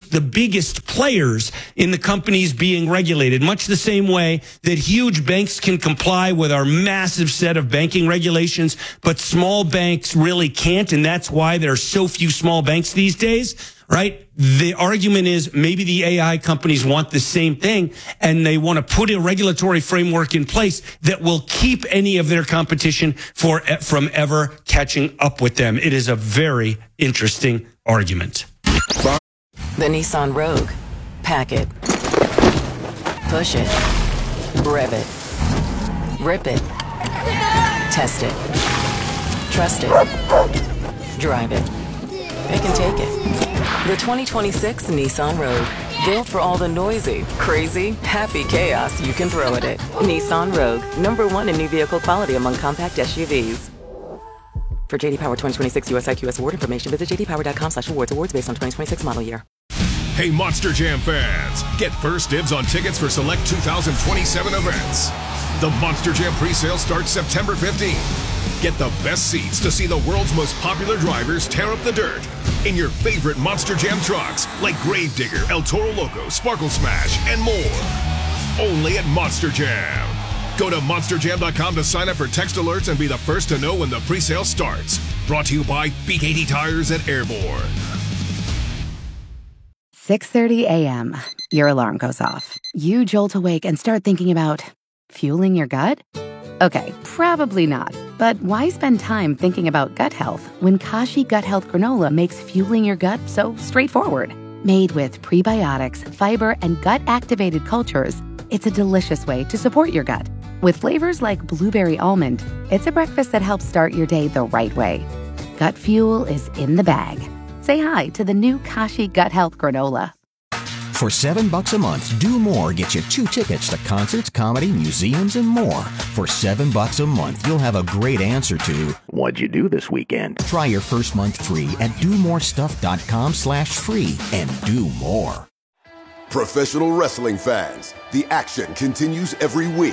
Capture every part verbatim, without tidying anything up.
the biggest players in the companies being regulated, much the same way that huge banks can comply with our massive set of banking regulations, but small banks really can't, and that's why there are so few small banks these days, right? The argument is maybe the A I companies want the same thing, and they want to put a regulatory framework in place that will keep any of their competition for, from ever catching up with them. It is a very interesting argument. The Nissan Rogue. Pack it. Push it. Rev it. Rip it. Test it. Trust it. Drive it. It can take it. The twenty twenty-six Nissan Rogue. Built for all the noisy, crazy, happy chaos you can throw at it. Nissan Rogue. Number one in new vehicle quality among compact S U Vs. For J D Power twenty twenty-six U S I Q S award information, visit j d power dot com slash awards. Awards based on twenty twenty-six model year. Hey, Monster Jam fans, get first dibs on tickets for select two thousand twenty-seven events. The Monster Jam presale starts September fifteenth. Get the best seats to see the world's most popular drivers tear up the dirt in your favorite Monster Jam trucks like Gravedigger, El Toro Loco, Sparkle Smash, and more. Only at Monster Jam. Go to monster jam dot com to sign up for text alerts and be the first to know when the presale starts. Brought to you by B K T Tires and Airborne. six thirty a.m. Your alarm goes off. You jolt awake and start thinking about fueling your gut? Okay, probably not. But why spend time thinking about gut health when Kashi Gut Health Granola makes fueling your gut so straightforward? Made with prebiotics, fiber, and gut-activated cultures, it's a delicious way to support your gut. With flavors like blueberry almond, it's a breakfast that helps start your day the right way. Gut fuel is in the bag. Say hi to the new Kashi Gut Health Granola. For seven bucks a month, Do More gets you two tickets to concerts, comedy, museums, and more. For seven bucks a month, you'll have a great answer to, what'd you do this weekend? Try your first month free at do more stuff dot com slash free and do more. Professional wrestling fans, the action continues every week.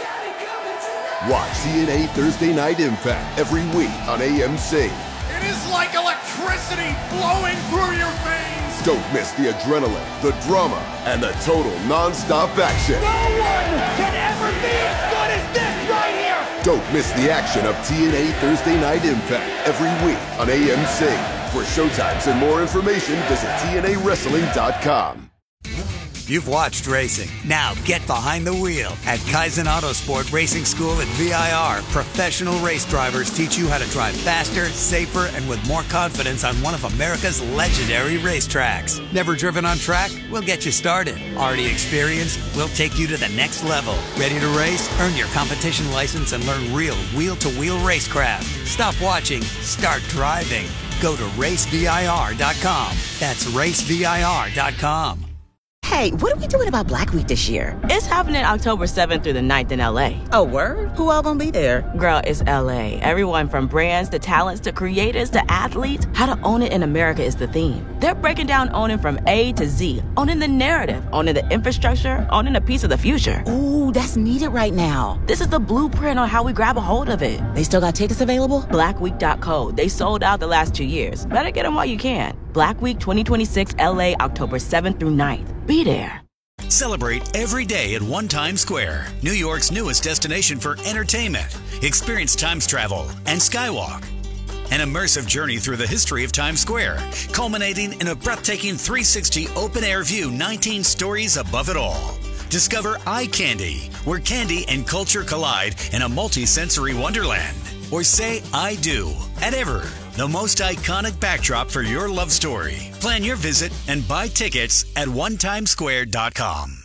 Watch T N A Thursday Night Impact every week on A M C. It is like electricity flowing through your veins. Don't miss the adrenaline, the drama, and the total non-stop action. No one can ever be as good as this right here. Don't miss the action of T N A Thursday Night Impact every week on A M C. For showtimes and more information, visit T N A wrestling dot com. You've watched racing. Now get behind the wheel. At Kaizen Autosport Racing School at V I R, professional race drivers teach you how to drive faster, safer, and with more confidence on one of America's legendary racetracks. Never driven on track? We'll get you started. Already experienced? We'll take you to the next level. Ready to race? Earn your competition license and learn real wheel-to-wheel racecraft. Stop watching. Start driving. Go to race V I R dot com. That's race V I R dot com. Hey, what are we doing about Black Week this year? It's happening October seventh through the ninth in L A. Oh, word? Who all gonna be there? Girl, it's L A. Everyone from brands to talents to creators to athletes. How to own it in America is the theme. They're breaking down owning from A to Z. Owning the narrative, owning the infrastructure, owning a piece of the future. Ooh, that's needed right now. This is the blueprint on how we grab a hold of it. They still got tickets available? black week dot co. They sold out the last two years. Better get them while you can. Black Week twenty twenty-six L A, October seventh through ninth. Be there. Celebrate every day at One Times Square, New York's newest destination for entertainment. Experience Times travel and Skywalk. An immersive journey through the history of Times Square, culminating in a breathtaking three sixty open-air view, nineteen stories above it all. Discover Eye Candy, where candy and culture collide in a multi-sensory wonderland. Or say I do at Ever, the most iconic backdrop for your love story. Plan your visit and buy tickets at one times square dot com.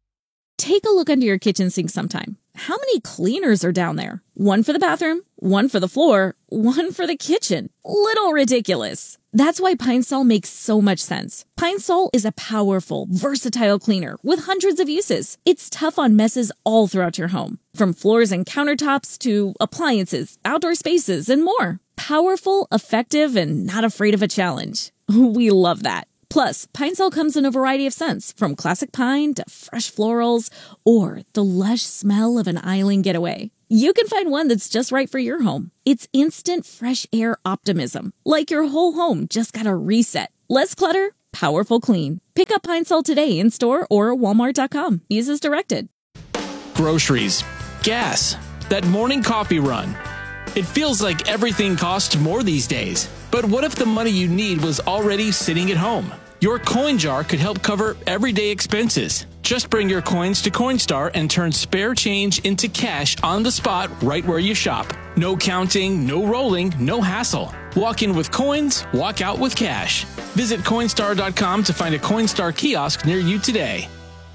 Take a look under your kitchen sink sometime. How many cleaners are down there? One for the bathroom, one for the floor, one for the kitchen. Little ridiculous. That's why Pine Sol makes so much sense. Pine Sol is a powerful, versatile cleaner with hundreds of uses. It's tough on messes all throughout your home, from floors and countertops to appliances, outdoor spaces, and more. Powerful, effective, and not afraid of a challenge. We love that. Plus, Pine Sol comes in a variety of scents, from classic pine to fresh florals, or the lush smell of an island getaway. You can find one that's just right for your home. It's instant fresh air optimism, like your whole home just got a reset. Less clutter, powerful clean. Pick up Pine Sol today in store or walmart dot com. Use as directed. Groceries, gas, that morning coffee run. It feels like everything costs more these days. But what if the money you need was already sitting at home? Your coin jar could help cover everyday expenses. Just bring your coins to Coinstar and turn spare change into cash on the spot right where you shop. No counting, no rolling, no hassle. Walk in with coins, walk out with cash. Visit Coinstar dot com to find a Coinstar kiosk near you today.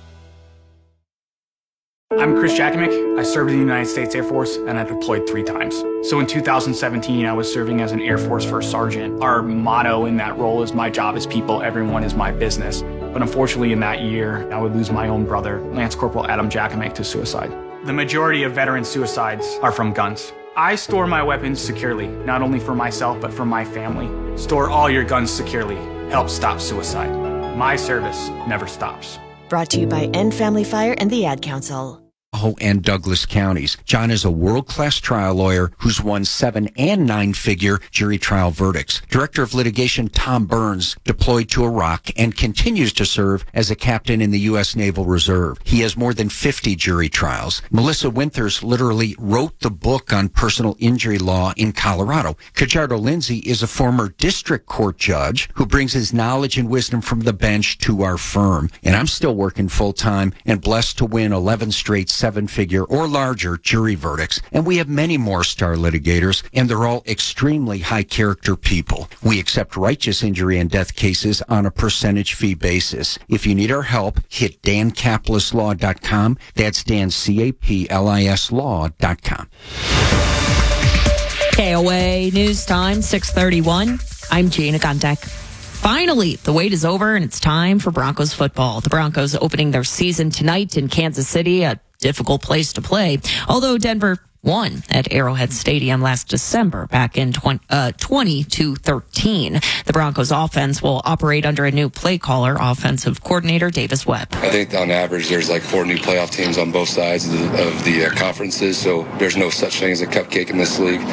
I'm Chris Jakimick. I served in the United States Air Force and I deployed three times. So in two thousand seventeen, I was serving as an Air Force First Sergeant. Our motto in that role is my job is people, everyone is my business. But unfortunately in that year, I would lose my own brother, Lance Corporal Adam Jakimick, to suicide. The majority of veteran suicides are from guns. I store my weapons securely, not only for myself, but for my family. Store all your guns securely. Help stop suicide. My service never stops. Brought to you by End Family Fire and the Ad Council. And Douglas counties. John is a world-class trial lawyer who's won seven and nine-figure jury trial verdicts. Director of Litigation Tom Burns deployed to Iraq and continues to serve as a captain in the U S Naval Reserve. He has more than fifty jury trials. Melissa Winters literally wrote the book on personal injury law in Colorado. Cajardo Lindsay is a former district court judge who brings his knowledge and wisdom from the bench to our firm. And I'm still working full-time and blessed to win eleven straight seven-figure or larger jury verdicts, and we have many more star litigators, and they're all extremely high-character people. We accept righteous injury and death cases on a percentage fee basis. If you need our help, hit dan caplis law dot com. That's Dan, C A P L I S law dot com. K O A News Time, six thirty-one. I'm Gina Guntek. Finally, the wait is over, and it's time for Broncos football. The Broncos opening their season tonight in Kansas City, a difficult place to play. Although Denver won at Arrowhead Stadium last December, back in twenty to thirteen. The Broncos offense will operate under a new play caller, offensive coordinator Davis Webb. I think on average there's like four new playoff teams on both sides of the, of the uh, conferences, so there's no such thing as a cupcake in this league.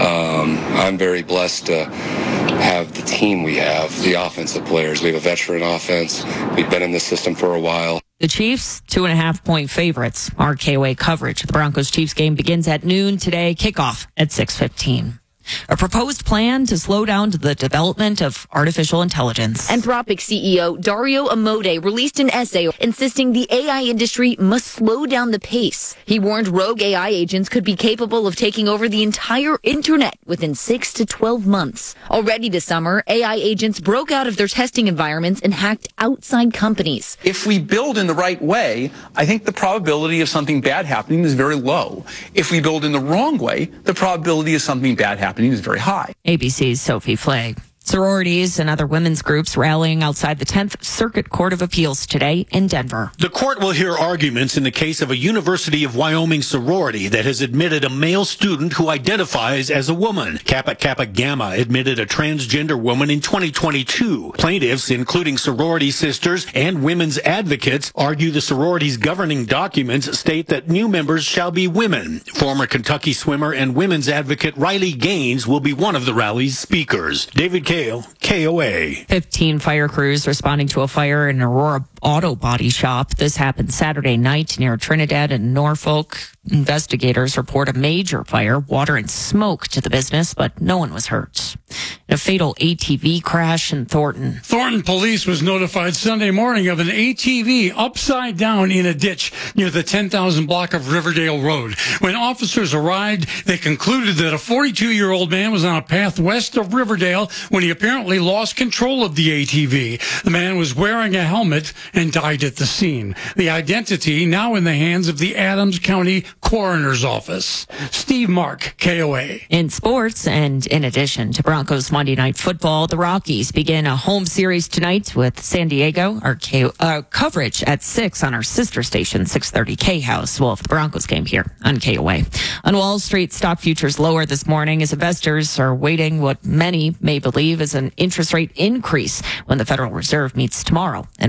Um, I'm very blessed to have the team we have, the offensive players. We have a veteran offense. We've been in this system for a while. The Chiefs, two and a half point favorites. Our K O A coverage. The Broncos-Chiefs game begins at noon today. Kickoff at six fifteen. A proposed plan to slow down the development of artificial intelligence. Anthropic C E O Dario Amodei released an essay insisting the A I industry must slow down the pace. He warned rogue A I agents could be capable of taking over the entire internet within six to twelve months. Already this summer, A I agents broke out of their testing environments and hacked outside companies. If we build in the right way, I think the probability of something bad happening is very low. If we build in the wrong way, the probability of something bad happening is very high. A B C's Sophie Flay. Sororities and other women's groups rallying outside the tenth Circuit Court of Appeals today in Denver. The court will hear arguments in the case of a University of Wyoming sorority that has admitted a male student who identifies as a woman. Kappa Kappa Gamma admitted a transgender woman in twenty twenty-two. Plaintiffs, including sorority sisters and women's advocates, argue the sorority's governing documents state that new members shall be women. Former Kentucky swimmer and women's advocate Riley Gaines will be one of the rally's speakers. David K. K O A. fifteen fire crews responding to a fire in Aurora Auto Body Shop. This happened Saturday night near Trinidad and Norfolk. Investigators report a major fire, water and smoke to the business, but no one was hurt. A fatal A T V crash in Thornton. Thornton police was notified Sunday morning of an A T V upside down in a ditch near the ten thousand block of Riverdale Road. When officers arrived, they concluded that a forty-two-year-old man was on a path west of Riverdale when he apparently lost control of the A T V. The man was wearing a helmet and died at the scene. The identity now in the hands of the Adams County Coroner's Office. Steve Mark, K O A. In sports, and in addition to Broncos Monday Night Football, the Rockies begin a home series tonight with San Diego. Our K- uh, coverage at six on our sister station, six thirty K-House. We'll have the Broncos game here on K O A. On Wall Street, stock futures lower this morning as investors are waiting what many may believe is an interest rate increase when the Federal Reserve meets tomorrow and Wednesday.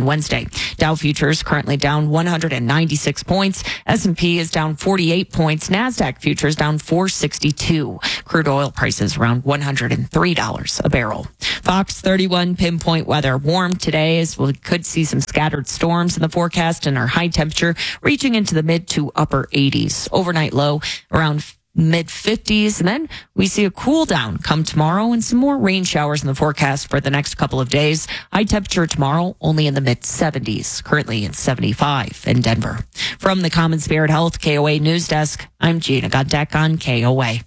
Dow futures currently down one hundred ninety-six points. S and P is down forty-eight points. NASDAQ futures down four sixty-two. Crude oil prices around one hundred three dollars a barrel. Fox thirty-one pinpoint weather. Warm today as we could see some scattered storms in the forecast, and our high temperature reaching into the mid to upper eighties. Overnight low around mid fifties, and then we see a cool down come tomorrow and some more rain showers in the forecast for the next couple of days. High temperature tomorrow only in the mid seventies, currently in seventy-five in Denver. From the Common Spirit Health K O A News Desk, I'm Gina Guntek on K O A.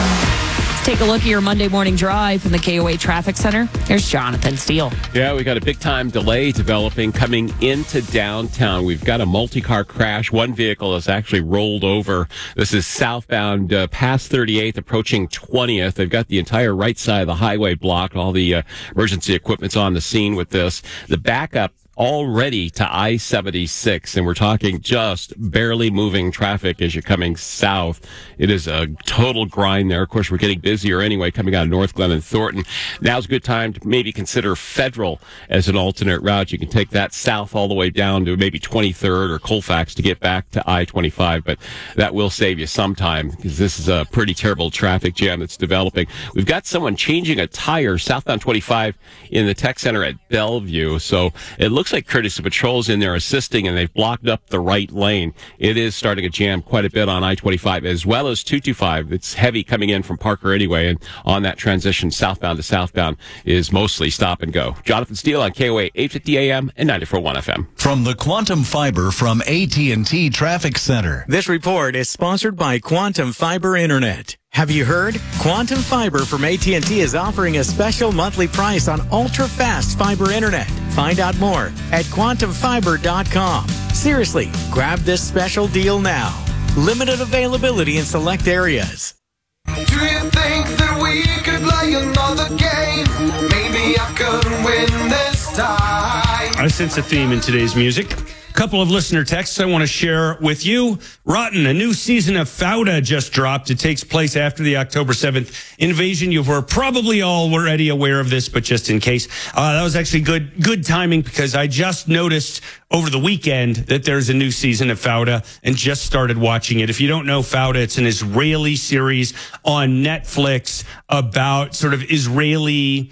Take a look at your Monday morning drive from the K O A Traffic Center. Here's Jonathan Steele. Yeah, we got a big time delay developing coming into downtown. We've got a multi-car crash. One vehicle is actually rolled over. This is southbound uh, past thirty-eighth, approaching twentieth. They've got the entire right side of the highway blocked. All the uh, emergency equipment's on the scene with this. The backup already to I seventy-six, and we're talking just barely moving traffic as you're coming south. It is a total grind there. Of course, we're getting busier anyway coming out of North Glen and Thornton. Now's a good time to maybe consider Federal as an alternate route. You can take that south all the way down to maybe twenty-third or Colfax to get back to I twenty-five, but that will save you some time because this is a pretty terrible traffic jam that's developing. We've got someone changing a tire southbound twenty-five in the tech center at Bellevue, so it looks Looks like Courtesy Patrol's in there assisting, and they've blocked up the right lane. It is starting to jam quite a bit on I twenty-five as well as two twenty-five. It's heavy coming in from Parker anyway, and on that transition southbound to southbound is mostly stop and go. Jonathan Steele on K O A eight fifty A M and ninety-four point one F M. From the Quantum Fiber from A T and T Traffic Center. This report is sponsored by Quantum Fiber Internet. Have you heard? Quantum Fiber from A T and T is offering a special monthly price on ultra-fast fiber internet. Find out more at quantum fiber dot com. Seriously, grab this special deal now. Limited availability in select areas. Do you think that we could play another game? Maybe I could win this time. I sense a theme in today's music. Couple of listener texts I want to share with you. Rotten, a new season of Fauda just dropped. It takes place after the October seventh invasion. You were probably all already aware of this, but just in case. Uh, that was actually good good timing because I just noticed over the weekend that there's a new season of Fauda and just started watching it. If you don't know Fauda, it's an Israeli series on Netflix about sort of Israeli...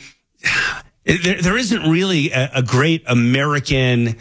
There, there isn't really a, a great American...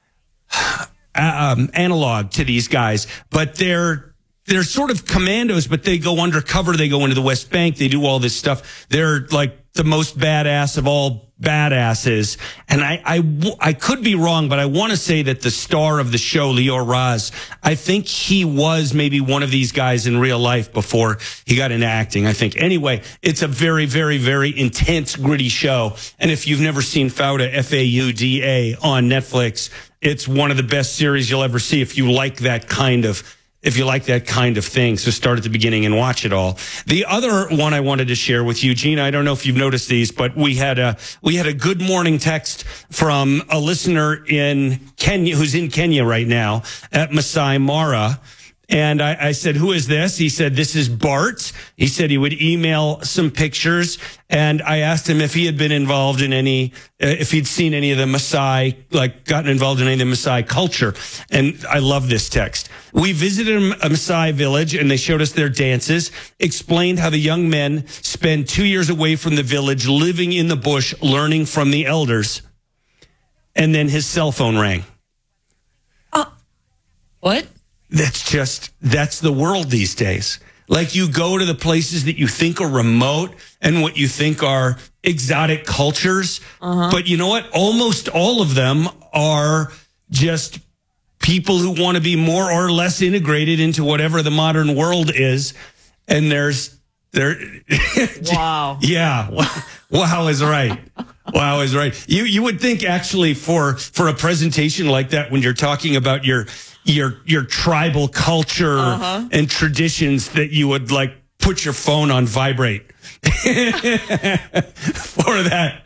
Um, analog to these guys, but they're they're sort of commandos, but they go undercover. They go into the West Bank. They do all this stuff. They're like the most badass of all badasses. And I I, I could be wrong, but I want to say that the star of the show, Lior Raz, I think he was maybe one of these guys in real life before he got into acting, I think. Anyway, it's a very, very, very intense, gritty show. And if you've never seen Fauda, F A U D A, on Netflix, it's one of the best series you'll ever see if you like that kind of if you like that kind of thing. So start at the beginning and watch it all. The other one I wanted to share with you, Gina, I don't know if you've noticed these, but we had a we had a good morning text from a listener in Kenya who's in Kenya right now at Masai Mara. And I, I said, who is this? He said, this is Bart. He said he would email some pictures. And I asked him if he had been involved in any, uh, if he'd seen any of the Maasai, like gotten involved in any of the Maasai culture. And I love this text. We visited a Maasai village and they showed us their dances, explained how the young men spend two years away from the village, living in the bush, learning from the elders. And then his cell phone rang. Oh, what? That's just, that's the world these days. Like you go to the places that you think are remote and what you think are exotic cultures. Uh-huh. But you know what? Almost all of them are just people who want to be more or less integrated into whatever the modern world is. And there's, there. Wow. Yeah. Wow is right. Wow is right. You, you would think actually for, for a presentation like that, when you're talking about your, your your tribal culture uh-huh. and traditions, that you would like put your phone on vibrate for that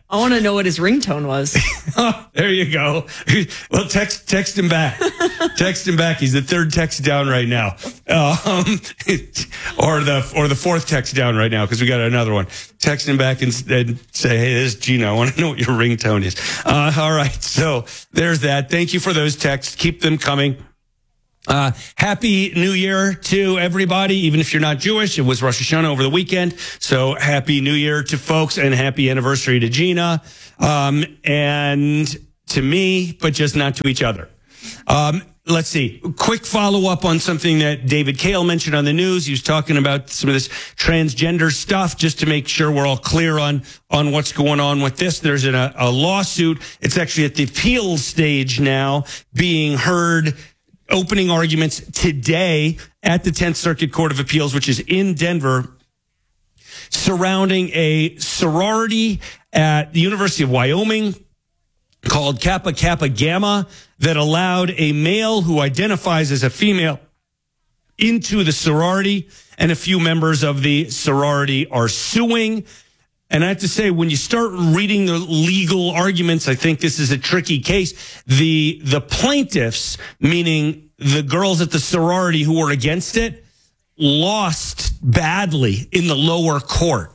I want to know what his ringtone was. Oh, there you go. Well, text text him back. Text him back. He's the third text down right now, um, or the or the fourth text down right now because we got another one. Text him back and, and say, "Hey, this is Gina. I want to know what your ringtone is." Uh, all right. So there's that. Thank you for those texts. Keep them coming. Uh, happy New Year to everybody, even if you're not Jewish. It was Rosh Hashanah over the weekend. So happy New Year to folks and happy anniversary to Gina, um, and to me, but just not to each other. Um, let's see. Quick follow up on something that David Kale mentioned on the news. He was talking about some of this transgender stuff just to make sure we're all clear on, on what's going on with this. There's an, a, a lawsuit. It's actually at the appeals stage now being heard. Opening arguments today at the tenth Circuit Court of Appeals, which is in Denver, surrounding a sorority at the University of Wyoming called Kappa Kappa Gamma that allowed a male who identifies as a female into the sorority, and a few members of the sorority are suing. And I have to say, when you start reading the legal arguments, I think this is a tricky case. The the plaintiffs, meaning the girls at the sorority who were against it, lost badly in the lower court.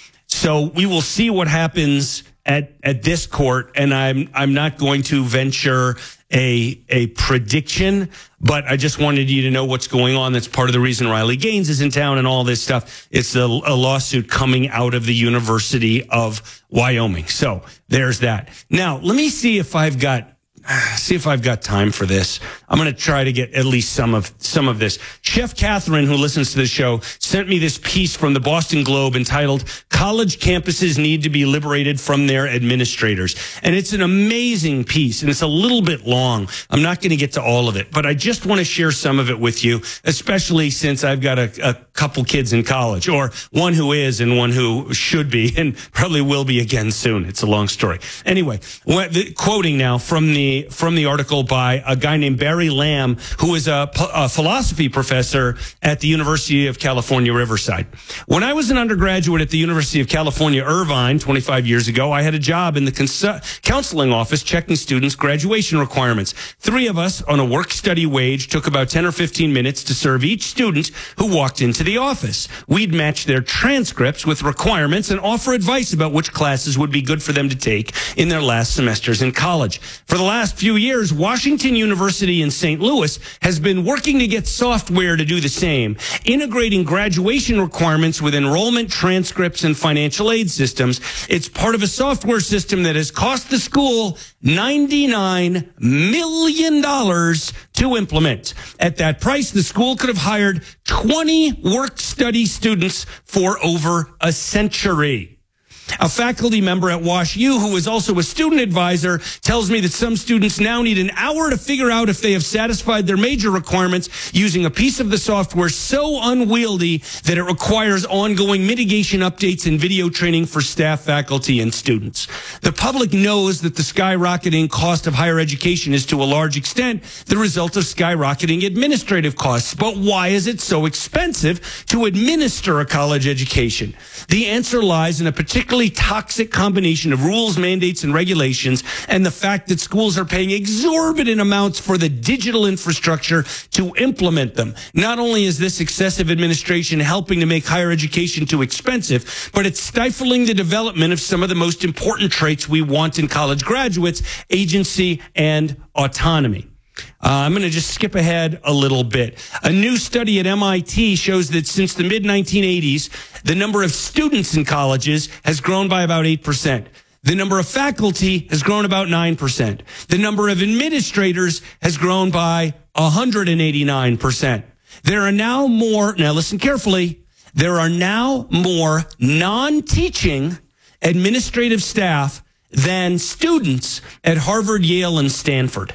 So we will see what happens at, at this court, and I'm I'm not going to venture a a prediction, but I just wanted you to know what's going on. That's part of the reason Riley Gaines is in town and all this stuff. It's a, a lawsuit coming out of the University of Wyoming. So there's that. Now, let me see if I've got see if I've got time for this. I'm going to try to get at least some of some of this. Chef Catherine, who listens to the show, sent me this piece from the Boston Globe entitled "College Campuses Need to Be Liberated from Their Administrators." And it's an amazing piece, and it's a little bit long. I'm not going to get to all of it, but I just want to share some of it with you, especially since I've got a, a couple kids in college, or one who is and one who should be and probably will be again soon. It's a long story. Anyway, quoting now from the from the article by a guy named Barry Lamb, who is a, a philosophy professor at the University of California, Riverside. When I was an undergraduate at the University of California, Irvine, twenty-five years ago, I had a job in the cons- counseling office checking students' graduation requirements. Three of us on a work-study wage took about ten or fifteen minutes to serve each student who walked into the office. We'd match their transcripts with requirements and offer advice about which classes would be good for them to take in their last semesters in college. For the last few years, Washington University in Saint Louis has been working to get software to do the same, integrating graduation requirements with enrollment transcripts and financial aid systems. It's part of a software system that has cost the school ninety-nine million dollars to implement. At that price, the school could have hired twenty work-study students for over a century. A faculty member at WashU, who is also a student advisor, tells me that some students now need an hour to figure out if they have satisfied their major requirements using a piece of the software so unwieldy that it requires ongoing mitigation updates and video training for staff, faculty, and students. The public knows that the skyrocketing cost of higher education is to a large extent the result of skyrocketing administrative costs. But why is it so expensive to administer a college education? The answer lies in a particular toxic combination of rules, mandates, and regulations, and the fact that schools are paying exorbitant amounts for the digital infrastructure to implement them. Not only is this excessive administration helping to make higher education too expensive, but it's stifling the development of some of the most important traits we want in college graduates: agency and autonomy. Uh, I'm going to just skip ahead a little bit. A new study at M I T shows that since the mid nineteen eighties, the number of students in colleges has grown by about eight percent. The number of faculty has grown about nine percent. The number of administrators has grown by one hundred eighty-nine percent. There are now more, now listen carefully, there are now more non-teaching administrative staff than students at Harvard, Yale, and Stanford.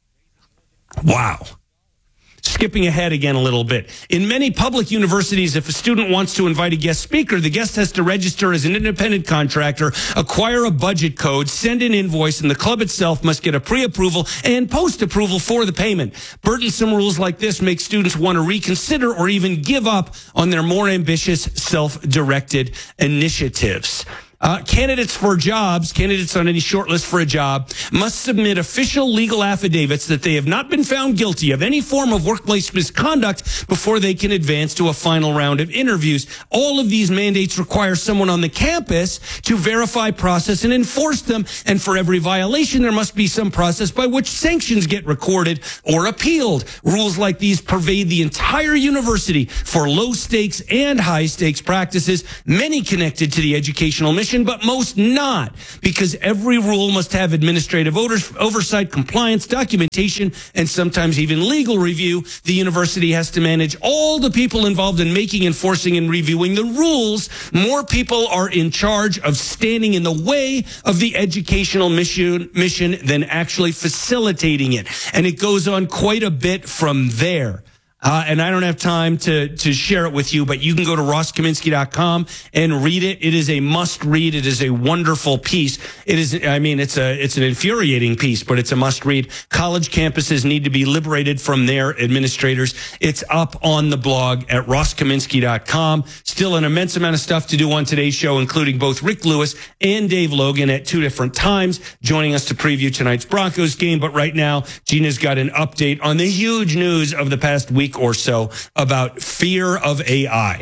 Wow. Skipping ahead again a little bit. In many public universities, if a student wants to invite a guest speaker, the guest has to register as an independent contractor, acquire a budget code, send an invoice, and the club itself must get a pre-approval and post-approval for the payment. Burdensome rules like this make students want to reconsider or even give up on their more ambitious, self-directed initiatives. Uh, candidates for jobs, candidates on any short list for a job, must submit official legal affidavits that they have not been found guilty of any form of workplace misconduct before they can advance to a final round of interviews. All of these mandates require someone on the campus to verify, process, and enforce them. And for every violation, there must be some process by which sanctions get recorded or appealed. Rules like these pervade the entire university for low stakes and high stakes practices, many connected to the educational mission, but most not, because every rule must have administrative oversight, compliance, documentation, and sometimes even legal review. The university has to manage all the people involved in making, enforcing, and reviewing the rules. More people are in charge of standing in the way of the educational mission, mission than actually facilitating it. And it goes on quite a bit from there. Uh, and I don't have time to, to share it with you, but you can go to ross kaminsky dot com and read it. It is a must read. It is a wonderful piece. It is, I mean, it's a, it's an infuriating piece, but it's a must read. College campuses need to be liberated from their administrators. It's up on the blog at ross kaminsky dot com. Still an immense amount of stuff to do on today's show, including both Rick Lewis and Dave Logan at two different times, joining us to preview tonight's Broncos game. But right now, Gina's got an update on the huge news of the past week or so about fear of A I.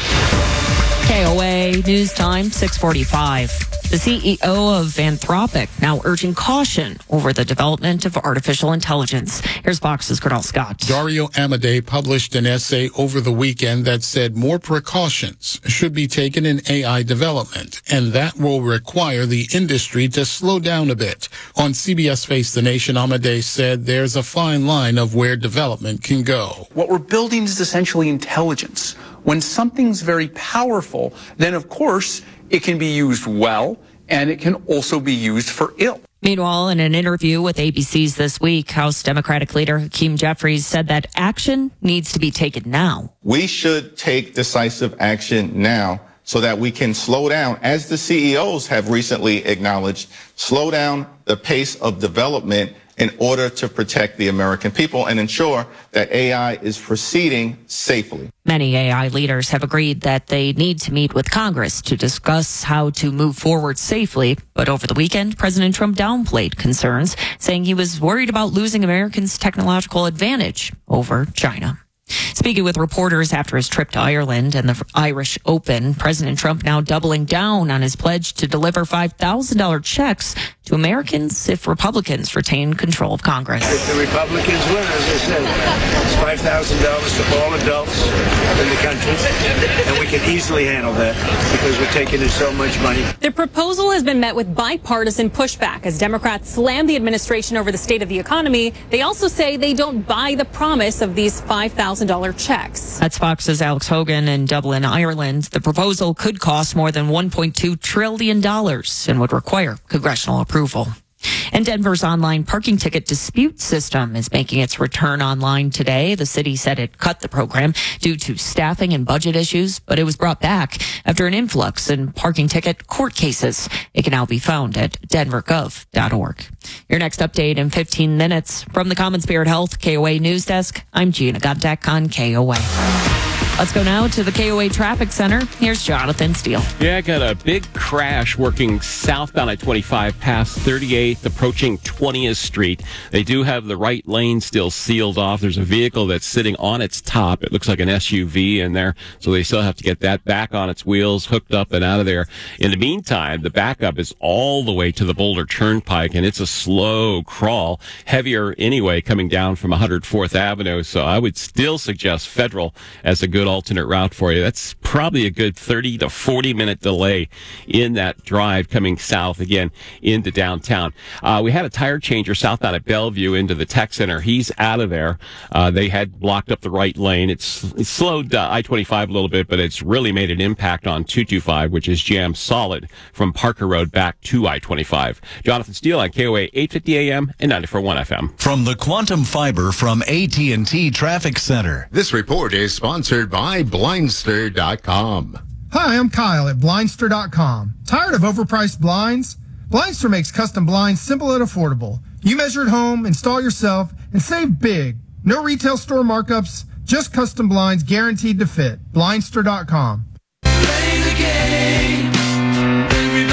K O A News Time, six forty-five. The C E O of Anthropic now urging caution over the development of artificial intelligence. Here's Fox's Cornell Scott. Dario Amodei published an essay over the weekend that said more precautions should be taken in A I development, and that will require the industry to slow down a bit. On C B S Face the Nation, Amodei said there's a fine line of where development can go. What we're building is essentially intelligence. When something's very powerful, then of course it can be used well, and it can also be used for ill. Meanwhile, in an interview with A B C's This Week, House Democratic leader Hakeem Jeffries said that action needs to be taken now. We should take decisive action now so that we can slow down, as the C E Os have recently acknowledged, slow down the pace of development in order to protect the American people and ensure that A I is proceeding safely. Many A I leaders have agreed that they need to meet with Congress to discuss how to move forward safely. But over the weekend, President Trump downplayed concerns, saying he was worried about losing Americans' technological advantage over China. Speaking with reporters after his trip to Ireland and the Irish Open, President Trump now doubling down on his pledge to deliver five thousand dollars checks to Americans if Republicans retain control of Congress. If the Republicans win, as I said, it's five thousand dollars to all adults in the country, and we can easily handle that because we're taking in so much money. The proposal has been met with bipartisan pushback as Democrats slam the administration over the state of the economy. They also say they don't buy the promise of these five thousand dollars checks. That's Fox's Alex Hogan in Dublin, Ireland. The proposal could cost more than one point two trillion dollars and would require congressional approval. And Denver's online parking ticket dispute system is making its return online today. The city said it cut the program due to staffing and budget issues, but it was brought back after an influx in parking ticket court cases. It can now be found at denver gov dot org. Your next update in fifteen minutes. From the Common Spirit Health K O A News Desk, I'm Gina Gontek on K O A. Let's go now to the K O A Traffic Center. Here's Jonathan Steele. Yeah, I got a big crash working southbound I twenty-five past thirty-eighth, approaching twentieth Street. They do have the right lane still sealed off. There's a vehicle that's sitting on its top. It looks like an S U V in there, so they still have to get that back on its wheels, hooked up and out of there. In the meantime, the backup is all the way to the Boulder Turnpike, and it's a slow crawl, heavier anyway, coming down from one hundred fourth Avenue, so I would still suggest Federal as a good alternate route for you. That's probably a good thirty to forty minute delay in that drive coming south again into downtown. Uh, we had a tire changer southbound at Bellevue into the Tech Center. He's out of there. Uh, they had blocked up the right lane. It's, it's slowed uh, I twenty-five a little bit, but it's really made an impact on two twenty-five, which is jammed solid from Parker Road back to I twenty-five. Jonathan Steele on K O A eight fifty A M and ninety-four point one F M. From the Quantum Fiber from A T and T Traffic Center. This report is sponsored by by Blindster dot com. Hi, I'm Kyle at Blindster dot com. Tired of overpriced blinds? Blindster makes custom blinds simple and affordable. You measure at home, install yourself, and save big. No retail store markups, just custom blinds guaranteed to fit. Blindster dot com. Play the game.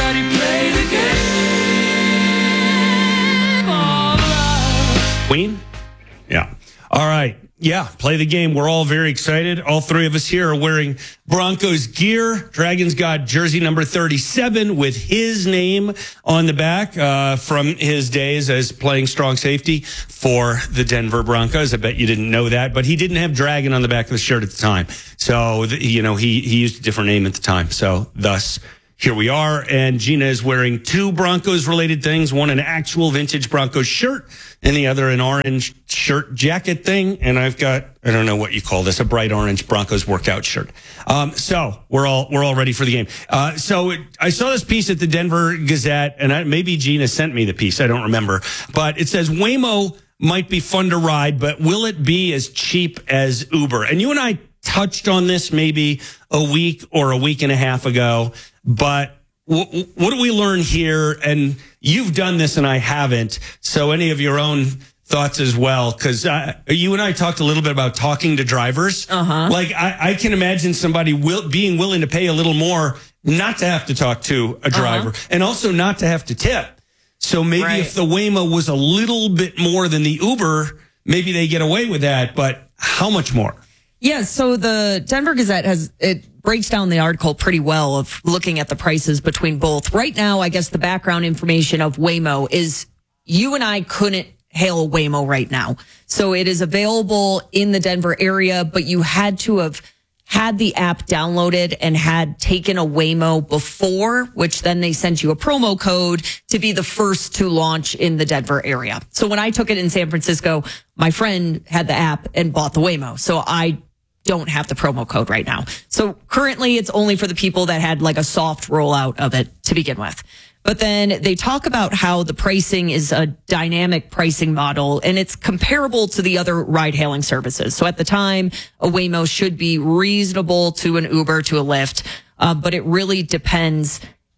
Queen? Yeah. All right. Yeah, play the game. We're all very excited. All three of us here are wearing Broncos gear. Dragons got jersey number thirty-seven with his name on the back uh, from his days as playing strong safety for the Denver Broncos. I bet you didn't know that, but he didn't have Dragon on the back of the shirt at the time. So, you know, he, he used a different name at the time. So, thus, here we are. And Gina is wearing two Broncos-related things, one an actual vintage Broncos shirt and the other an orange shirt jacket thing. And I've got, I don't know what you call this, a bright orange Broncos workout shirt. Um, so we're all, we're all ready for the game. Uh, so it, I saw this piece at the Denver Gazette, and I, maybe Gina sent me the piece. I don't remember, but it says Waymo might be fun to ride, but will it be as cheap as Uber? And you and I touched on this maybe a week or a week and a half ago, but w- what do we learn here? And you've done this and I haven't. So any of your own thoughts as well? Because uh, you and I talked a little bit about talking to drivers. Uh-huh. Like I, I can imagine somebody will, being willing to pay a little more not to have to talk to a driver uh-huh. and also not to have to tip. So maybe right. if the Waymo was a little bit more than the Uber, maybe they get away with that. But how much more? Yeah, so the Denver Gazette has, it breaks down the article pretty well of looking at the prices between both. Right now, I guess the background information of Waymo is you and I couldn't hail a Waymo right now. So it is available in the Denver area, but you had to have had the app downloaded and had taken a Waymo before, which then they sent you a promo code to be the first to launch in the Denver area. So when I took it in San Francisco, my friend had the app and bought the Waymo. So I don't have the promo code right now. So currently it's only for the people that had like a soft rollout of it to begin with. But then they talk about how the pricing is a dynamic pricing model and it's comparable to the other ride hailing services. So at the time, a Waymo should be reasonable to an Uber, to a Lyft. Uh, but it really depends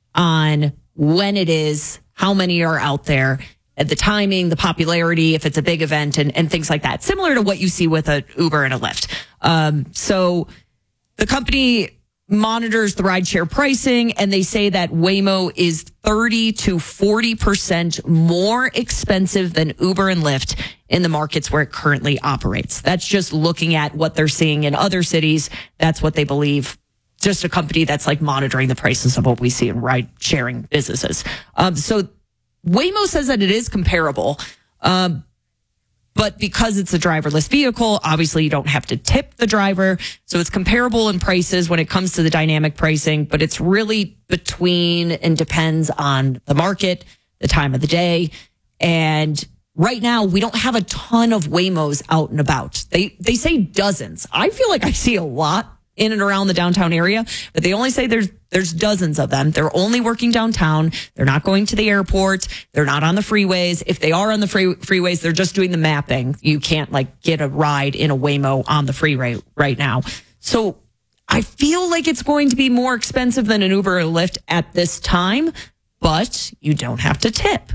on when it is, how many are out there, at the timing, the popularity, if it's a big event and, and things like that. Similar to what you see with a Uber and a Lyft. Um, so the company monitors the rideshare pricing and they say that Waymo is thirty to forty percent more expensive than Uber and Lyft in the markets where it currently operates. That's just looking at what they're seeing in other cities. That's what they believe. Just a company that's like monitoring the prices of what we see in ride sharing businesses. Um, so Waymo says that it is comparable. Um, But because it's a driverless vehicle, obviously you don't have to tip the driver. So it's comparable in prices when it comes to the dynamic pricing, but it's really between and depends on the market, the time of the day. And right now we don't have a ton of Waymos out and about. They, they say dozens. I feel like I see a lot in and around the downtown area, but they only say there's there's dozens of them. They're only working downtown. They're not going to the airport. They're not on the freeways. If they are on the free, freeways, they're just doing the mapping. You can't like get a ride in a Waymo on the freeway right now. So I feel like it's going to be more expensive than an Uber or Lyft at this time, but you don't have to tip.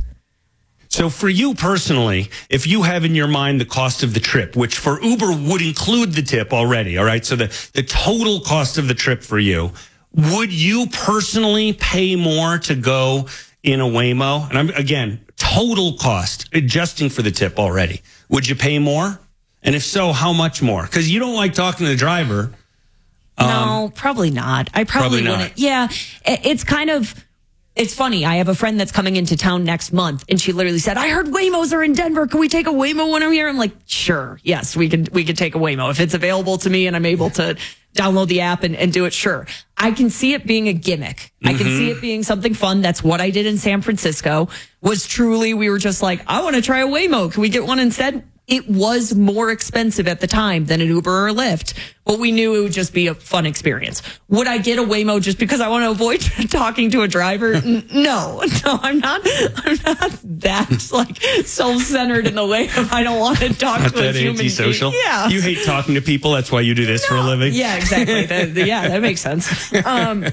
So for you personally, if you have in your mind the cost of the trip, which for Uber would include the tip already, all right? So the, the total cost of the trip for you, would you personally pay more to go in a Waymo? And I'm, again, total cost, adjusting for the tip already. Would you pay more? And if so, how much more? Because you don't like talking to the driver. Um, no, probably not. I probably, probably not. wouldn't. Yeah, it's kind of... It's funny. I have a friend that's coming into town next month, and she literally said, "I heard Waymos are in Denver. Can we take a Waymo when I'm here?" I'm like, "Sure, yes, we can. We can take a Waymo if it's available to me, and I'm able to download the app and, and do it." Sure, I can see it being a gimmick. Mm-hmm. I can see it being something fun. That's what I did in San Francisco. Was truly, we were just like, "I want to try a Waymo. Can we get one instead?" It was more expensive at the time than an Uber or a Lyft, but we knew it would just be a fun experience. Would I get a Waymo just because I want to avoid talking to a driver? N- no, no, I'm not. I'm not that like self-centered in the way of I don't want to talk not to a that human antisocial. being. Yeah, you hate talking to people. That's why you do this no. for a living. Yeah, exactly. that, yeah, that makes sense. Um,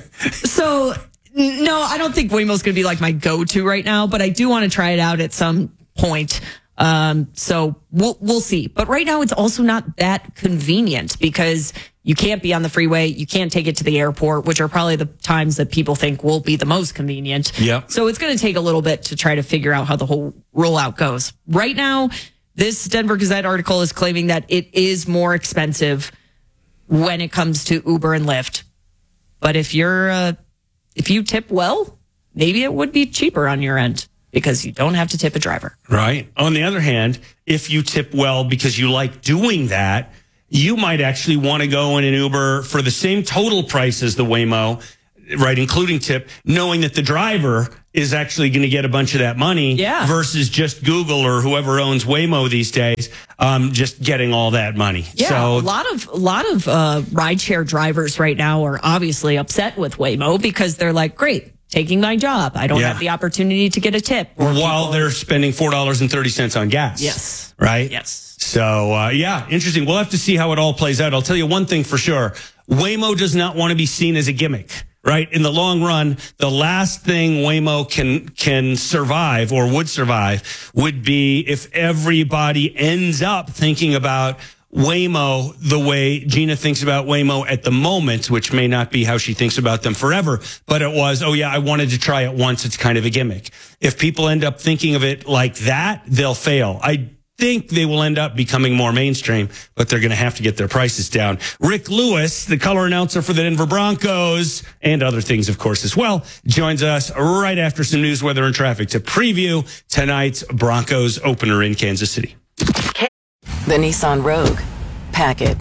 so no, I don't think Waymo's going to be like my go-to right now, but I do want to try it out at some point. Um, so we'll, we'll see. But right now it's also not that convenient because you can't be on the freeway. You can't take it to the airport, which are probably the times that people think will be the most convenient. Yep. So it's going to take a little bit to try to figure out how the whole rollout goes. Right now, This Denver Gazette article is claiming that it is more expensive when it comes to Uber and Lyft. But if you're, uh, if you tip well, maybe it would be cheaper on your end because you don't have to tip a driver. Right. On the other hand, if you tip well because you like doing that, you might actually want to go in an Uber for the same total price as the Waymo, right, including tip, knowing that the driver is actually going to get a bunch of that money yeah. versus just Google or whoever owns Waymo these days, um, just getting all that money. Yeah, so, a lot of a lot of uh, rideshare drivers right now are obviously upset with Waymo because they're like, great, taking my job. I don't Yeah. have the opportunity to get a tip. Or while people- they're spending four dollars and thirty cents on gas. Yes. Right? Yes. So, uh, yeah, interesting. We'll have to see how it all plays out. I'll tell you one thing for sure. Waymo does not want to be seen as a gimmick, right? In the long run, the last thing Waymo can, can survive or would survive would be if everybody ends up thinking about Waymo the way Gina thinks about Waymo at the moment, which may not be how she thinks about them forever, but it was, oh yeah, I wanted to try it once. It's kind of a gimmick. If people end up thinking of it like that, they'll fail. I think they will end up becoming more mainstream, but they're going to have to get their prices down. Rick Lewis, the color announcer for the Denver Broncos and other things, of course, as well, joins us right after some news, weather, and traffic to preview tonight's Broncos opener in Kansas City. The Nissan Rogue. Pack it.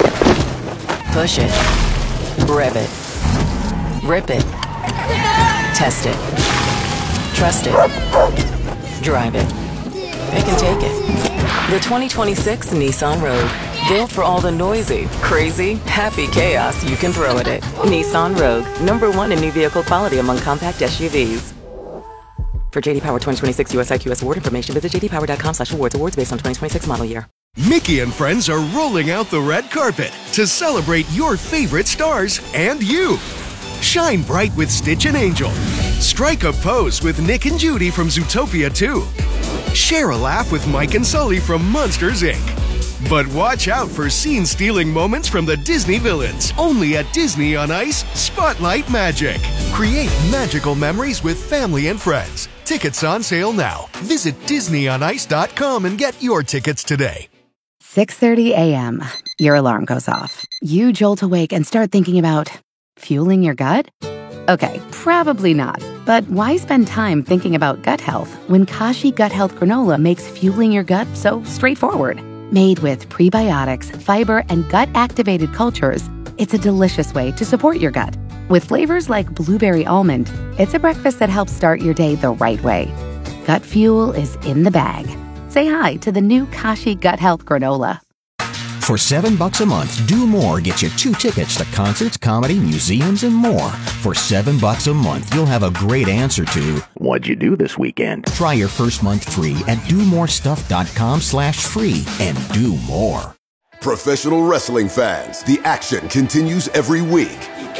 Push it. Rev it. Rip it. Test it. Trust it. Drive it. It can take it. The twenty twenty-six Nissan Rogue. Built for all the noisy, crazy, happy chaos you can throw at it. Nissan Rogue. Number one in new vehicle quality among compact S U Vs. For J D Power twenty twenty-six U S I Q S award information, visit j d power dot com slash awards. Awards based on twenty twenty-six model year. Mickey and friends are rolling out the red carpet to celebrate your favorite stars and you. Shine bright with Stitch and Angel. Strike a pose with Nick and Judy from Zootopia two. Share a laugh with Mike and Sully from Monsters, Incorporated. But watch out for scene-stealing moments from the Disney villains. Only at Disney on Ice Spotlight Magic. Create magical memories with family and friends. Tickets on sale now. Visit disney on ice dot com and get your tickets today. six thirty a.m. Your alarm goes off. You jolt awake and start thinking about fueling your gut? Okay, probably not. But why spend time thinking about gut health when Kashi Gut Health Granola makes fueling your gut so straightforward? Made with prebiotics, fiber, and gut-activated cultures, it's a delicious way to support your gut. With flavors like blueberry almond, it's a breakfast that helps start your day the right way. Gut fuel is in the bag. Say hi to the new Kashi Gut Health Granola. For seven bucks a month, Do More gets you two tickets to concerts, comedy, museums, and more. For seven bucks a month, you'll have a great answer to what'd you do this weekend? Try your first month free at do more stuff dot com slash free and do more. Professional wrestling fans, the action continues every week.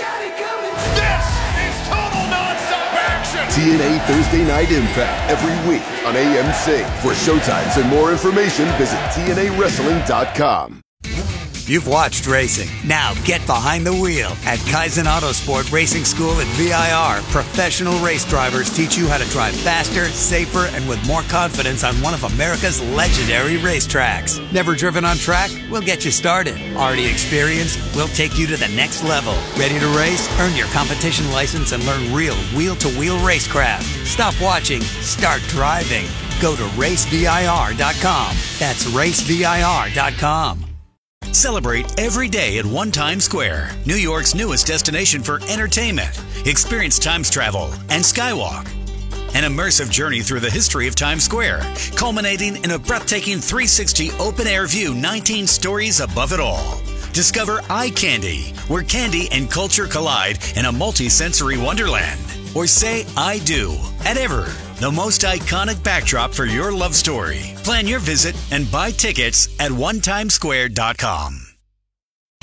T N A Thursday Night Impact every week on A M C. For showtimes and more information, visit T N A wrestling dot com. You've watched racing. Now get behind the wheel. At Kaizen Autosport Racing School at V I R, professional race drivers teach you how to drive faster, safer, and with more confidence on one of America's legendary racetracks. Never driven on track? We'll get you started. Already experienced? We'll take you to the next level. Ready to race? Earn your competition license and learn real wheel-to-wheel racecraft. Stop watching. Start driving. Go to race V I R dot com. That's race V I R dot com. Celebrate every day at One Times Square, New York's newest destination for entertainment. Experience Times Travel and Skywalk. An immersive journey through the history of Times Square, culminating in a breathtaking three sixty open-air view, nineteen stories above it all. Discover Eye Candy, where candy and culture collide in a multi-sensory wonderland. Or say I do at Ever, the most iconic backdrop for your love story. Plan your visit and buy tickets at one times square dot com.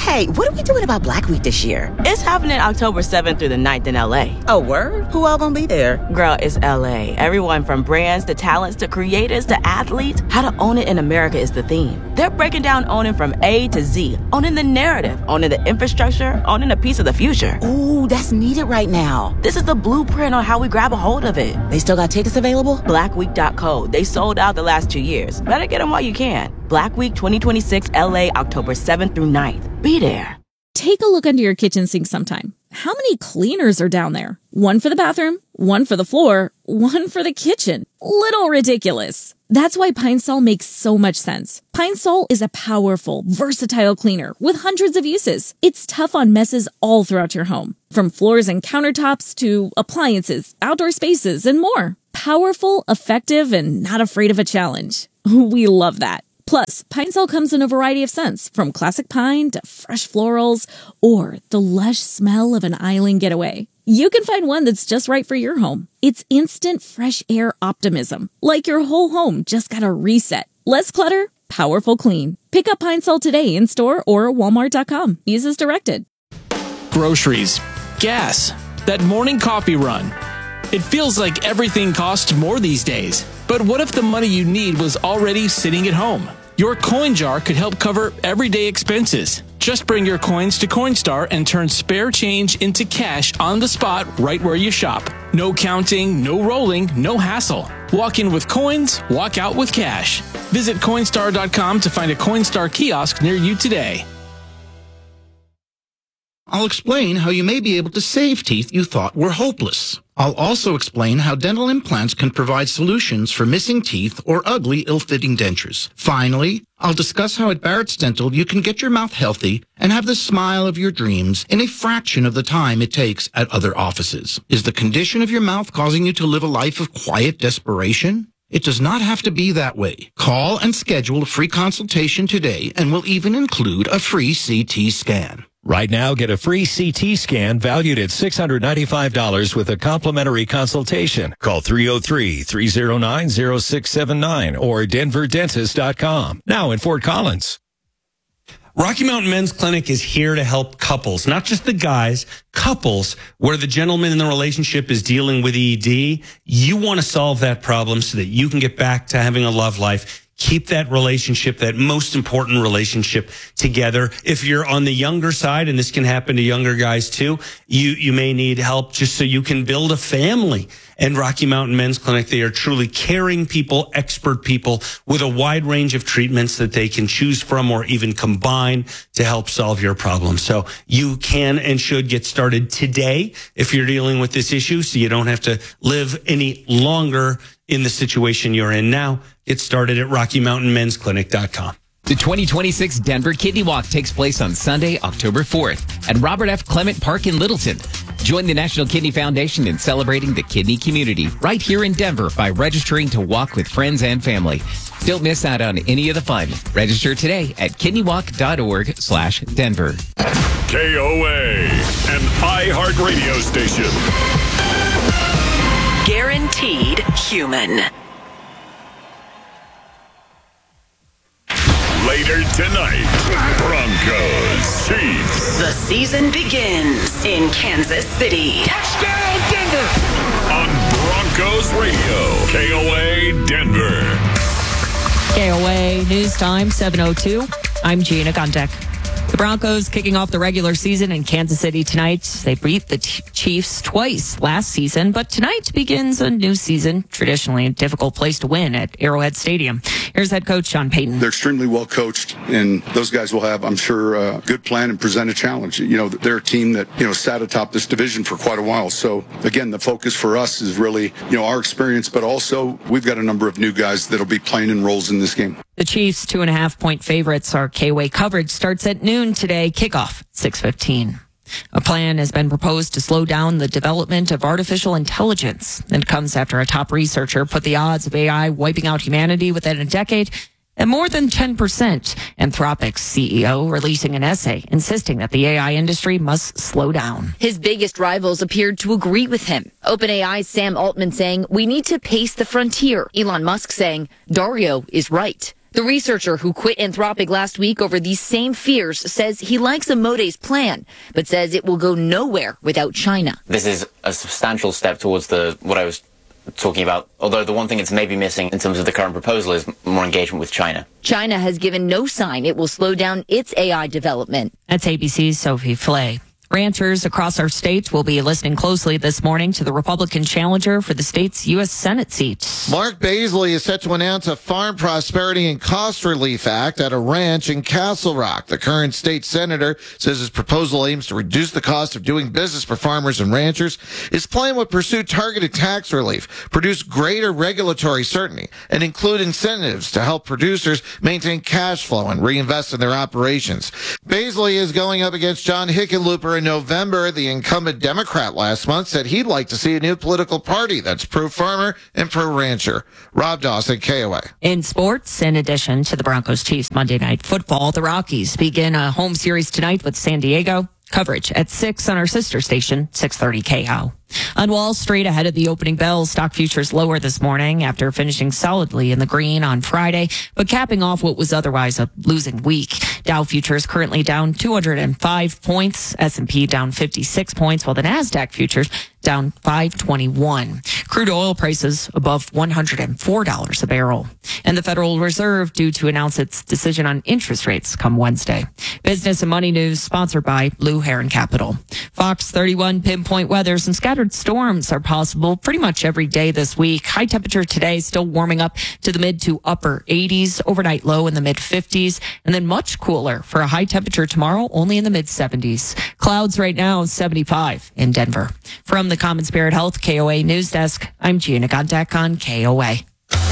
Hey, what are we doing about Black Week this year? It's happening October seventh through the ninth in L A. Oh, word? Who all gonna be there? Girl, it's L A. Everyone from brands to talents to creators to athletes. How to own it in America is the theme. They're breaking down owning from A to Z. Owning the narrative, owning the infrastructure, owning a piece of the future. Ooh, that's needed right now. This is the blueprint on how we grab a hold of it. They still got tickets available? black week dot co. They sold out the last two years. Better get them while you can. Black Week twenty twenty-six L A, October seventh through ninth. Be there. Take a look under your kitchen sink sometime. How many cleaners are down there? One for the bathroom, one for the floor, one for the kitchen. Little ridiculous. That's why Pine Sol makes so much sense. Pine Sol is a powerful, versatile cleaner with hundreds of uses. It's tough on messes all throughout your home, from floors and countertops to appliances, outdoor spaces, and more. Powerful, effective, and not afraid of a challenge. We love that. Plus, Pine Sol comes in a variety of scents, from classic pine to fresh florals, or the lush smell of an island getaway. You can find one that's just right for your home. It's instant fresh air optimism, like your whole home just got a reset. Less clutter, powerful clean. Pick up Pine Sol today in store or walmart dot com. Use as directed. Groceries, gas, that morning coffee run. It feels like everything costs more these days. But what if the money you need was already sitting at home? Your coin jar could help cover everyday expenses. Just bring your coins to Coinstar and turn spare change into cash on the spot right where you shop. No counting, no rolling, no hassle. Walk in with coins, walk out with cash. Visit Coinstar dot com to find a Coinstar kiosk near you today. I'll explain how you may be able to save teeth you thought were hopeless. I'll also explain how dental implants can provide solutions for missing teeth or ugly, ill-fitting dentures. Finally, I'll discuss how at Barrett's Dental you can get your mouth healthy and have the smile of your dreams in a fraction of the time it takes at other offices. Is the condition of your mouth causing you to live a life of quiet desperation? It does not have to be that way. Call and schedule a free consultation today, and we'll even include a free C T scan. Right now, get a free C T scan valued at six hundred ninety-five dollars with a complimentary consultation. Call three oh three, three oh nine, oh six seven nine or denver dentist dot com. Now in Fort Collins. Rocky Mountain Men's Clinic is here to help couples, not just the guys, couples where the gentleman in the relationship is dealing with E D. You want to solve that problem so that you can get back to having a love life. Keep that relationship, that most important relationship together. If you're on the younger side, and this can happen to younger guys too, you, you may need help just so you can build a family. And Rocky Mountain Men's Clinic, they are truly caring people, expert people with a wide range of treatments that they can choose from or even combine to help solve your problem. So you can and should get started today if you're dealing with this issue, so you don't have to live any longer in the situation you're in now. Get started at rocky mountain men's clinic dot com. The twenty twenty-six Denver Kidney Walk takes place on Sunday, October fourth at Robert F. Clement Park in Littleton. Join the National Kidney Foundation in celebrating the kidney community right here in Denver by registering to walk with friends and family. Don't miss out on any of the fun. Register today at kidney walk dot org slash Denver. K O A, an iHeartRadio station. Guaranteed human. Later tonight, Broncos, Chiefs. The season begins in Kansas City. Touchdown, Denver! On Broncos Radio, K O A Denver. K O A News Time, seven oh two. I'm Gina Guntek. The Broncos kicking off the regular season in Kansas City tonight. They beat the Chiefs twice last season, but tonight begins a new season. Traditionally a difficult place to win at Arrowhead Stadium. Here's head coach Sean Payton. They're extremely well coached, and those guys will have, I'm sure, a good plan and present a challenge. You know, they're a team that, you know, sat atop this division for quite a while. So, again, the focus for us is really, you know, our experience, but also we've got a number of new guys that'll be playing in roles in this game. The Chiefs' two and a half point favorites. Our K O A coverage starts at noon today. Kickoff, six fifteen. A plan has been proposed to slow down the development of artificial intelligence. It comes after a top researcher put the odds of A I wiping out humanity within a decade at more than ten percent. Anthropic's C E O releasing an essay insisting that the A I industry must slow down. His biggest rivals appeared to agree with him. OpenAI's Sam Altman saying, we need to pace the frontier. Elon Musk saying, Dario is right. The researcher who quit Anthropic last week over these same fears says he likes Amode's plan, but says it will go nowhere without China. This is a substantial step towards the what I was talking about, although the one thing it's maybe missing in terms of the current proposal is more engagement with China. China has given no sign it will slow down its A I development. That's A B C's Sophie Flay. Ranchers across our state will be listening closely this morning to the Republican challenger for the state's U S Senate seat. Mark Baisley is set to announce a Farm Prosperity and Cost Relief Act at a ranch in Castle Rock. The current state senator says his proposal aims to reduce the cost of doing business for farmers and ranchers. His plan would pursue targeted tax relief, produce greater regulatory certainty, and include incentives to help producers maintain cash flow and reinvest in their operations. Baisley is going up against John Hickenlooper in November. The incumbent Democrat last month said he'd like to see a new political party that's pro-farmer and pro-rancher. Rob Dawson, K O A. In sports, in addition to the Broncos-Chiefs Monday Night Football, the Rockies begin a home series tonight with San Diego. Coverage at six on our sister station, six thirty K H O. On Wall Street, ahead of the opening bell, stock futures lower this morning after finishing solidly in the green on Friday, but capping off what was otherwise a losing week. Dow futures currently down two hundred five points, S and P down fifty-six points, while the NASDAQ futures down five twenty-one. Crude oil prices above one hundred four dollars a barrel. And the Federal Reserve due to announce its decision on interest rates come Wednesday. Business and money news sponsored by Blue Heron Capital. Fox thirty-one pinpoint weather. Some scattered storms are possible pretty much every day this week. High temperature today still warming up to the mid to upper eighties. Overnight low in the mid fifties. And then much cooler for a high temperature tomorrow, only in the mid seventies. Clouds right now, seventy-five in Denver. From the Common Spirit Health K O A News Desk, I'm Gina Gontek on K O A.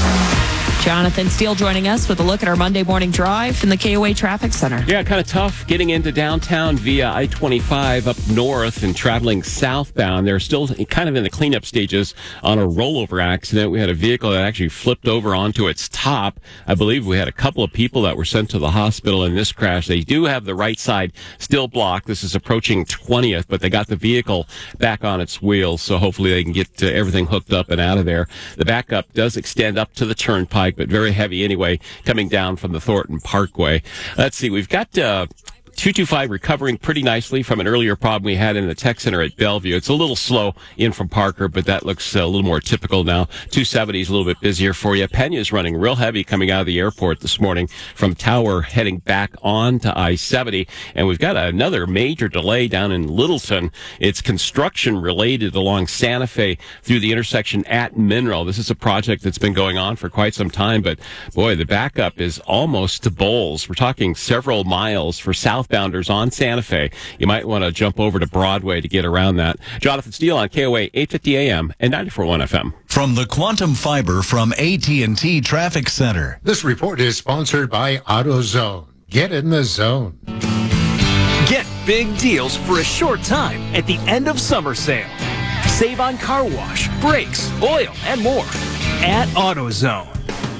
Jonathan Steele joining us with a look at our Monday morning drive from the K O A Traffic Center. Yeah, kind of tough getting into downtown via I twenty-five up north and traveling southbound. They're still kind of in the cleanup stages on a rollover accident. We had a vehicle that actually flipped over onto its top. I believe we had a couple of people that were sent to the hospital in this crash. They do have the right side still blocked. This is approaching twentieth, but they got the vehicle back on its wheels, so hopefully they can get uh, everything hooked up and out of there. The backup does extend up to the turnpike, but very heavy anyway, coming down from the Thornton Parkway. Let's see, we've got uh, two two five recovering pretty nicely from an earlier problem we had in the tech center at Bellevue. It's a little slow in from Parker, but that looks a little more typical now. two seventy is a little bit busier for you. Pena's running real heavy coming out of the airport this morning from Tower heading back on to I seventy. And we've got another major delay down in Littleton. It's construction related along Santa Fe through the intersection at Mineral. This is a project that's been going on for quite some time, but boy, the backup is almost to Bowles. We're talking several miles for south Bounders on Santa Fe. You might want to jump over to Broadway to get around that. Jonathan Steele on K O A eight fifty A M and ninety-four point one F M. From the Quantum Fiber from A T and T Traffic Center. This report is sponsored by AutoZone. Get in the zone. Get big deals for a short time at the end of summer sale. Save on car wash, brakes, oil, and more at AutoZone.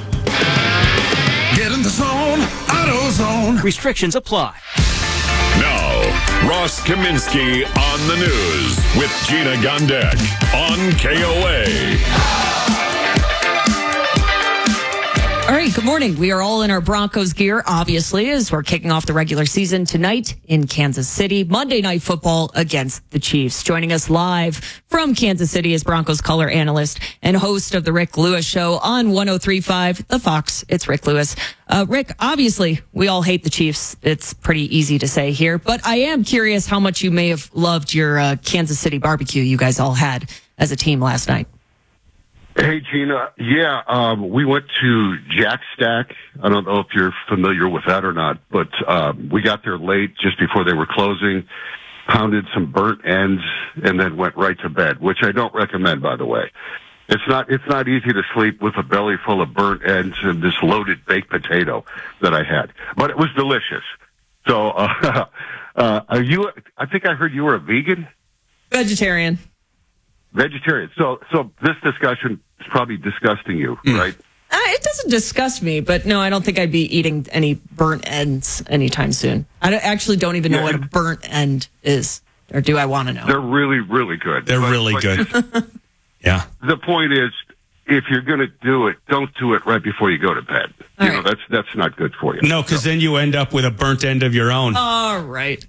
Get in the zone, AutoZone. Restrictions apply. Now, Ross Kaminsky on the news with Gina Gondek on K O A. All right, good morning. We are all in our Broncos gear, obviously, as we're kicking off the regular season tonight in Kansas City. Monday Night Football against the Chiefs. Joining us live from Kansas City is Broncos color analyst and host of the Rick Lewis Show on one oh three point five The Fox. It's Rick Lewis. Uh, Rick, obviously, we all hate the Chiefs. It's pretty easy to say here, but I am curious how much you may have loved your uh, Kansas City barbecue you guys all had as a team last night. Hey, Gina. Yeah, um, we went to Jack Stack. I don't know if you're familiar with that or not, but um, we got there late just before they were closing, pounded some burnt ends, and then went right to bed, which I don't recommend, by the way. It's not it's not easy to sleep with a belly full of burnt ends and this loaded baked potato that I had, but it was delicious. So, uh, uh, are you? I think I heard you were a vegan. Vegetarian. Vegetarian. So, so this discussion is probably disgusting you, mm. right? Uh, it doesn't disgust me, but no, I don't think I'd be eating any burnt ends anytime soon. I don't, actually don't even know yeah. what a burnt end is, or do I want to know? They're really, really good. They're but, really but good. Just, yeah. The point is, if you're going to do it, don't do it right before you go to bed. All you right. know, that's that's not good for you. No, because then you end up with a burnt end of your own. All right.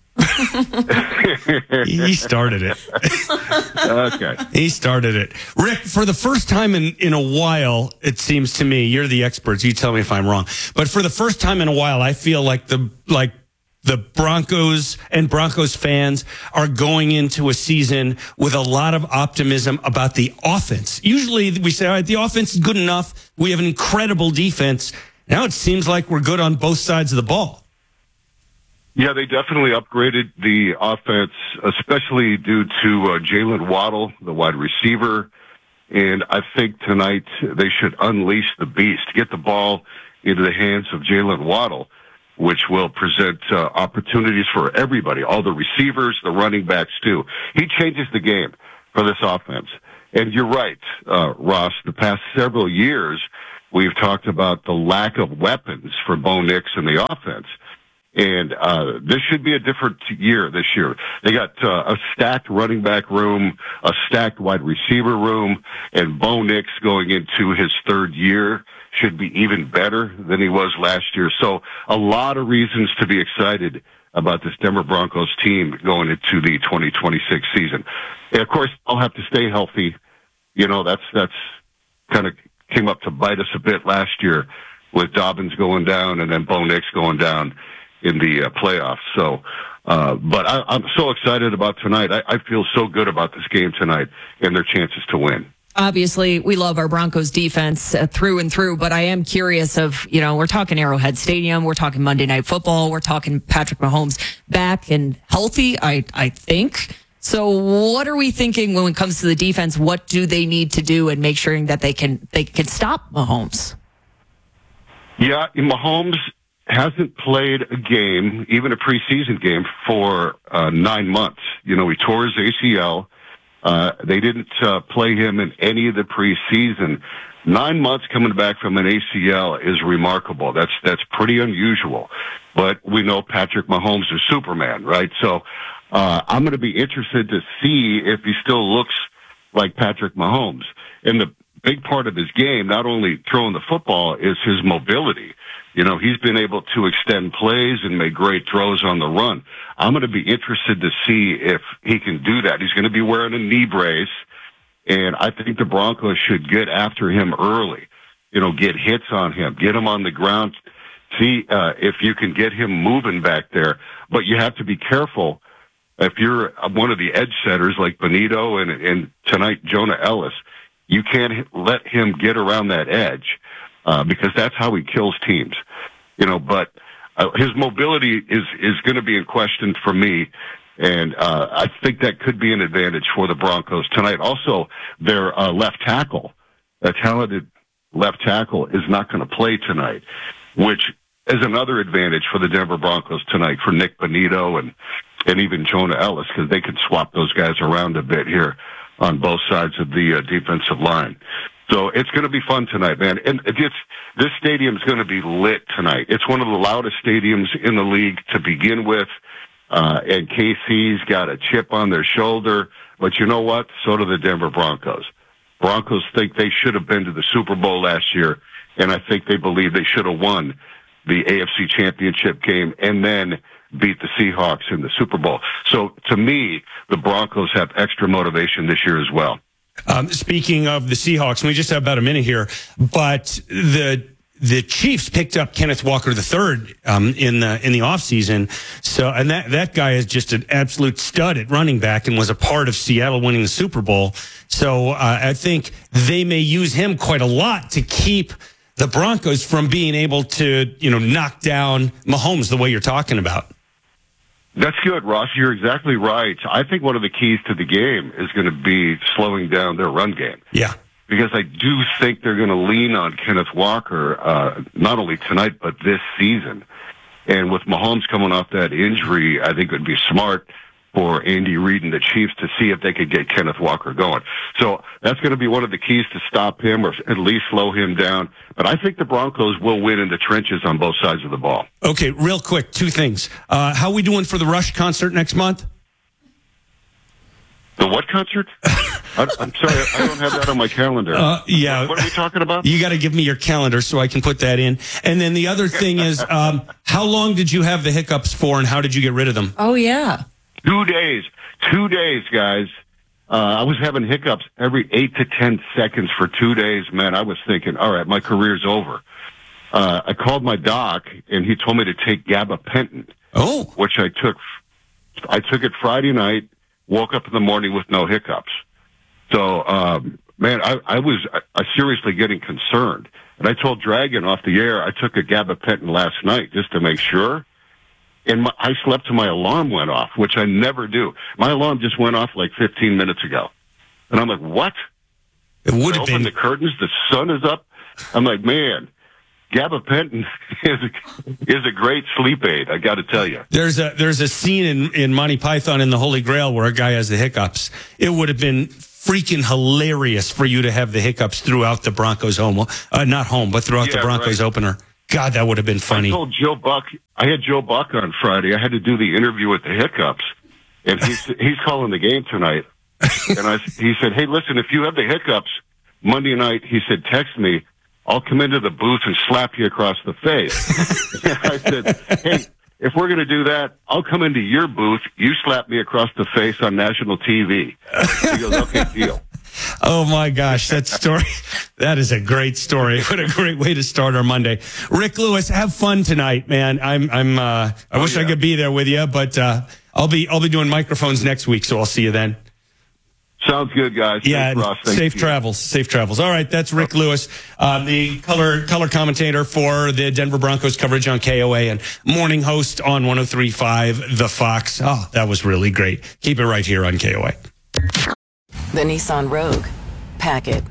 He started it. Okay. He started it. Rick, for the first time in, in a while, it seems to me, you're the experts, you tell me if I'm wrong, but for the first time in a while, I feel like the like the Broncos and Broncos fans are going into a season with a lot of optimism about the offense. Usually we say, all right, the offense is good enough. We have an incredible defense. Now it seems like we're good on both sides of the ball. Yeah, they definitely upgraded the offense, especially due to uh, Jalen Waddle, the wide receiver. And I think tonight they should unleash the beast, get the ball into the hands of Jalen Waddle, which will present uh, opportunities for everybody, all the receivers, the running backs too. He changes the game for this offense. And you're right, uh, Ross, the past several years, we've talked about the lack of weapons for Bo Nix and the offense. And uh this should be a different year this year. They got uh, a stacked running back room, a stacked wide receiver room, and Bo Nix going into his third year should be even better than he was last year. So a lot of reasons to be excited about this Denver Broncos team going into the twenty twenty-six season. And of course, I'll have to stay healthy. You know, that's that's kind of came up to bite us a bit last year with Dobbins going down and then Bo Nix going down in the uh, playoffs. So, uh, but I, I'm so excited about tonight. I, I feel so good about this game tonight and their chances to win. Obviously, we love our Broncos defense uh, through and through, but I am curious of, you know, we're talking Arrowhead Stadium, we're talking Monday Night Football, we're talking Patrick Mahomes back and healthy, I, I think. So what are we thinking when it comes to the defense? What do they need to do and make sure that they can, they can stop Mahomes? Yeah, Mahomes hasn't played a game, even a preseason game, for uh, nine months. You know, he tore his A C L. Uh, they didn't uh, play him in any of the preseason. Nine months coming back from an A C L is remarkable. That's that's pretty unusual. But we know Patrick Mahomes is Superman, right? So uh, I'm going to be interested to see if he still looks like Patrick Mahomes. And the big part of his game, not only throwing the football, is his mobility. You know, he's been able to extend plays and make great throws on the run. I'm going to be interested to see if he can do that. He's going to be wearing a knee brace, and I think the Broncos should get after him early. You know, get hits on him, get him on the ground, see uh, if you can get him moving back there. But you have to be careful if you're one of the edge setters like Benito and, and tonight Jonah Ellis. You can't let him get around that edge. Uh, because that's how he kills teams, you know, but uh, his mobility is, is going to be in question for me. And, uh, I think that could be an advantage for the Broncos tonight. Also, their, uh, left tackle, a talented left tackle is not going to play tonight, which is another advantage for the Denver Broncos tonight for Nick Benito and, and even Jonah Ellis, because they can swap those guys around a bit here on both sides of the uh, defensive line. So it's going to be fun tonight, man. And it's, this stadium's going to be lit tonight. It's one of the loudest stadiums in the league to begin with. Uh, and K C's got a chip on their shoulder. But you know what? So do the Denver Broncos. Broncos think they should have been to the Super Bowl last year. And I think they believe they should have won the A F C Championship game and then beat the Seahawks in the Super Bowl. So to me, the Broncos have extra motivation this year as well. Um, speaking of the Seahawks, we just have about a minute here, but the the Chiefs picked up Kenneth Walker the third um, in the in the offseason. So, and that that guy is just an absolute stud at running back and was a part of Seattle winning the Super Bowl. So, uh, I think they may use him quite a lot to keep the Broncos from being able to, you know, knock down Mahomes the way you're talking about. That's good, Ross. You're exactly right. I think one of the keys to the game is going to be slowing down their run game. Yeah. Because I do think they're going to lean on Kenneth Walker, uh, not only tonight, but this season. And with Mahomes coming off that injury, I think it would be smart for Andy Reid and the Chiefs to see if they could get Kenneth Walker going. So that's going to be one of the keys to stop him or at least slow him down. But I think the Broncos will win in the trenches on both sides of the ball. Okay, real quick, two things. Uh, how are we doing for the Rush concert next month? The what concert? I, I'm sorry, I don't have that on my calendar. Uh, yeah. What, what are we talking about? You got to give me your calendar so I can put that in. And then the other thing is, um, how long did you have the hiccups for, and how did you get rid of them? Oh, yeah. Two days. Two days, guys. Uh, I was having hiccups every eight to ten seconds for two days. Man, I was thinking, all right, my career's over. Uh, I called my doc, and he told me to take gabapentin. Oh. Which I took. I took it Friday night, woke up in the morning with no hiccups. So, um, man, I, I was uh, seriously getting concerned. And I told Dragon off the air, I took a gabapentin last night just to make sure. And my, I slept till my alarm went off, which I never do. My alarm just went off like fifteen minutes ago. And I'm like, what? It would have open been. the curtains, the sun is up. I'm like, man, gabapentin is a, is a great sleep aid, I got to tell you. There's a there's a scene in, in Monty Python and the Holy Grail where a guy has the hiccups. It would have been freaking hilarious for you to have the hiccups throughout the Broncos home. Uh, not home, but throughout Yeah, the Broncos right. opener. God, that would have been funny. I told Joe Buck, I had Joe Buck on Friday. I had to do the interview with the hiccups. And he's, he's calling the game tonight. And I, he said, hey, listen, if you have the hiccups Monday night, he said, text me. I'll come into the booth and slap you across the face. And I said, hey, if we're going to do that, I'll come into your booth. You slap me across the face on national T V. He goes, okay, deal. Oh my gosh, that story, that is a great story. What a great way to start our Monday. Rick Lewis, have fun tonight, man. I'm, I'm, uh, I Oh, wish yeah. I could be there with you, but, uh, I'll be, I'll be doing microphones next week, so I'll see you then. Sounds good, guys. Yeah, Thanks, Ross. Thank safe you. travels, safe travels. All right, that's Rick Lewis, uh, the color color commentator for the Denver Broncos coverage on K O A and morning host on one oh three point five The Fox. Oh, that was really great. Keep it right here on K O A. The Nissan Rogue. Pack it.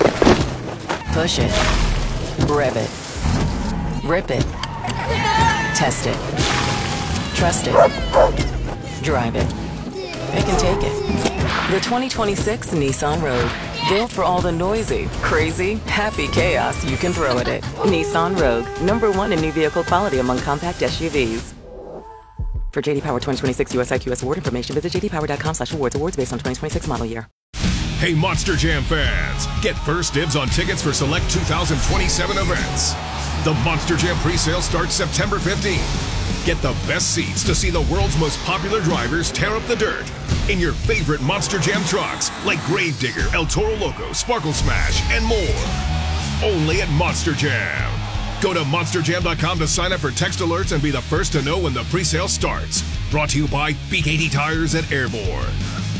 Push it. Rev it. Rip it. Test it. Trust it. Drive it. It can take it. The twenty twenty-six Nissan Rogue. Built for all the noisy, crazy, happy chaos you can throw at it. Nissan Rogue. Number one in new vehicle quality among compact S U Vs. For J D Power twenty twenty-six U S I Q S award information, visit j d power dot com slash awards. Awards based on twenty twenty-six model year. Hey, Monster Jam fans, get first dibs on tickets for select two thousand twenty-seven events. The Monster Jam presale starts September fifteenth. Get the best seats to see the world's most popular drivers tear up the dirt in your favorite Monster Jam trucks like Gravedigger, El Toro Loco, Sparkle Smash, and more. Only at Monster Jam. Go to monster jam dot com to sign up for text alerts and be the first to know when the presale starts. Brought to you by B K T Tires at Airborne.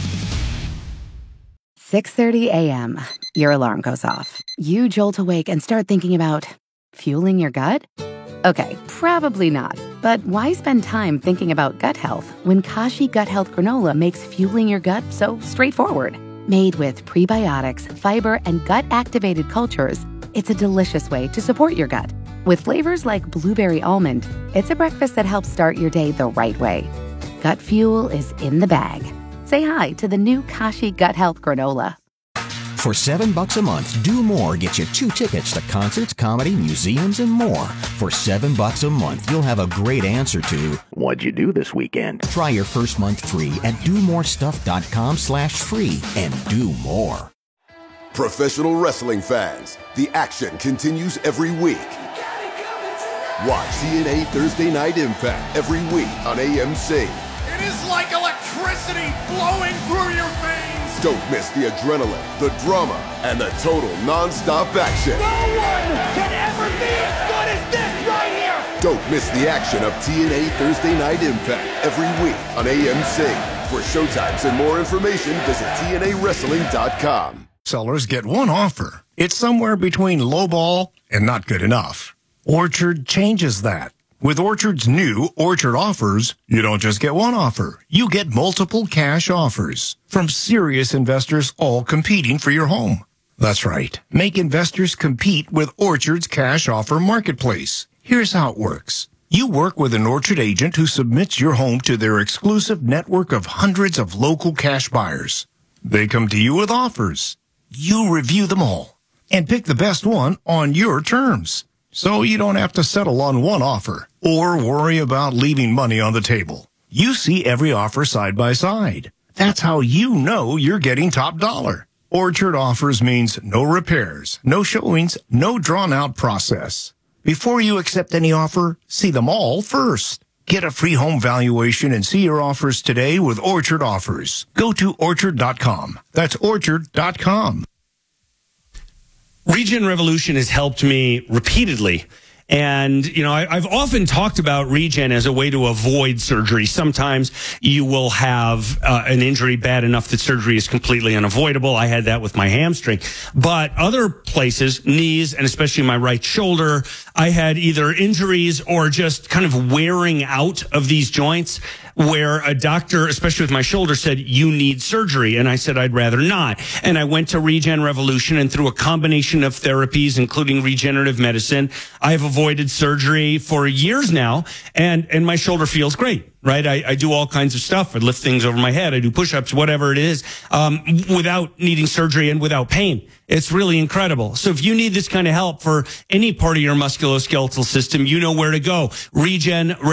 six thirty a.m. Your alarm goes off. You jolt awake and start thinking about fueling your gut? Okay, probably not. But why spend time thinking about gut health when Kashi Gut Health Granola makes fueling your gut so straightforward? Made with prebiotics, fiber, and gut-activated cultures, it's a delicious way to support your gut. With flavors like blueberry almond, it's a breakfast that helps start your day the right way. Gut fuel is in the bag. Say hi to the new Kashi Gut Health Granola. For seven bucks a month, Do More gets you two tickets to concerts, comedy, museums, and more. For seven bucks a month, you'll have a great answer to what'd you do this weekend? Try your first month free at do more stuff dot com slash free and do more. Professional wrestling fans, the action continues every week. Watch T N A Thursday Night Impact every week on A M C. It is like electricity flowing through your veins. Don't miss the adrenaline, the drama, and the total non-stop action. No one can ever be as good as this right here. Don't miss the action of T N A Thursday Night Impact every week on A M C. For showtimes and more information, visit T N A wrestling dot com. Sellers get one offer. It's somewhere between lowball and not good enough. Orchard changes that. With Orchard's new Orchard offers, you don't just get one offer. You get multiple cash offers from serious investors all competing for your home. That's right. Make investors compete with Orchard's cash offer marketplace. Here's how it works. You work with an Orchard agent who submits your home to their exclusive network of hundreds of local cash buyers. They come to you with offers. You review them all and pick the best one on your terms. So you don't have to settle on one offer or worry about leaving money on the table. You see every offer side by side. That's how you know you're getting top dollar. Orchard Offers means no repairs, no showings, no drawn-out process. Before you accept any offer, see them all first. Get a free home valuation and see your offers today with Orchard Offers. Go to orchard dot com. That's orchard dot com. Regen Revolution has helped me repeatedly. And, you know, I, I've often talked about Regen as a way to avoid surgery. Sometimes you will have uh, an injury bad enough that surgery is completely unavoidable. I had that with my hamstring. But other places, knees, and especially my right shoulder, I had either injuries or just kind of wearing out of these joints where a doctor, especially with my shoulder, said, you need surgery. And I said, I'd rather not. And I went to Regen Revolution, and through a combination of therapies, including regenerative medicine, I've avoided surgery for years now, and, and my shoulder feels great. Right? I, I do all kinds of stuff. I lift things over my head. I do push-ups, whatever it is, um, without needing surgery and without pain. It's really incredible. So if you need this kind of help for any part of your musculoskeletal system, you know where to go. Regen